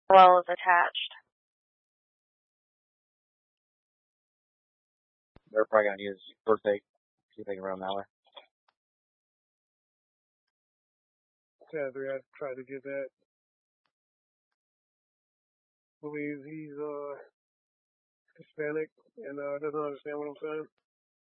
well as attached. They're probably gonna use birthday. See if they can run that way. Yeah, I tried to get that. Believes he's Hispanic and doesn't understand what I'm saying.